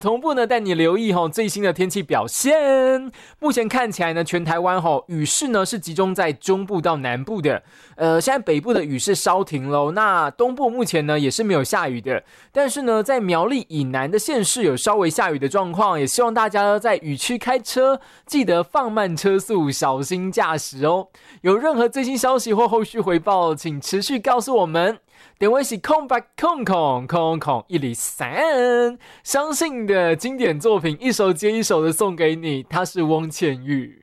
同步呢带你留意最新的天气表现。目前看起来呢，全台湾雨势呢是集中在中部到南部的。现在北部的雨是稍停咯，那东部目前呢也是没有下雨的。但是呢，在苗栗以南的县市有稍微下雨的状况，也希望大家在雨区开车记得放慢车速，小心驾驶哦。有任何最新消息或后续回报，请持续告诉我们。点位是空白空空空空103，相信的经典作品一首接一首的送给你，他是翁倩玉。